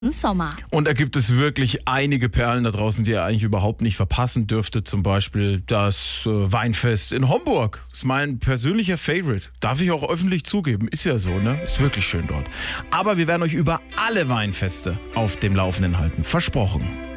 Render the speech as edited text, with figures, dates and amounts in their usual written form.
Sommer. Und da gibt es wirklich einige Perlen da draußen, die ihr eigentlich überhaupt nicht verpassen dürftet. Zum Beispiel das Weinfest in Homburg. Ist mein persönlicher Favorite. Darf ich auch öffentlich zugeben. Ist ja so, ne? Ist wirklich schön dort. Aber wir werden euch über alle Weinfeste auf dem Laufenden halten. Versprochen.